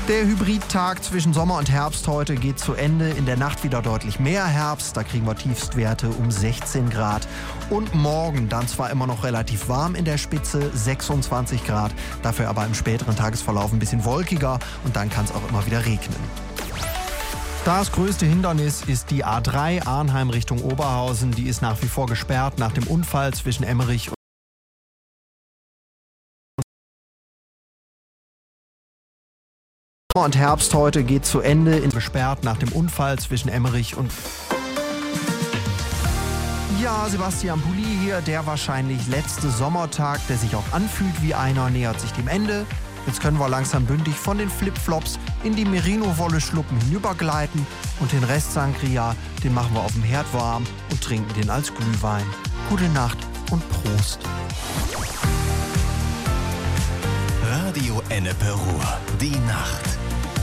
Der Hybridtag zwischen Sommer und Herbst heute geht zu Ende. In der Nacht wieder deutlich mehr Herbst. Da kriegen wir Tiefstwerte um 16 Grad. Und morgen dann zwar immer noch relativ warm in der Spitze, 26 Grad. Dafür aber im späteren Tagesverlauf ein bisschen wolkiger. Und dann kann es auch immer wieder regnen. Das größte Hindernis ist die A3 Arnheim Richtung Oberhausen. Die ist nach wie vor gesperrt nach dem Unfall zwischen Emmerich und Herbst heute geht zu Ende, gesperrt nach dem Unfall zwischen Emmerich und... Ja, Sebastian Pulli hier, der wahrscheinlich letzte Sommertag, der sich auch anfühlt wie einer, nähert sich dem Ende. Jetzt können wir langsam bündig von den Flipflops in die Merino-Wolle-Schluppen hinübergleiten und den Rest Sangria, den machen wir auf dem Herd warm und trinken den als Glühwein. Gute Nacht und Prost. Radio Ennepe Ruhr, die Nacht.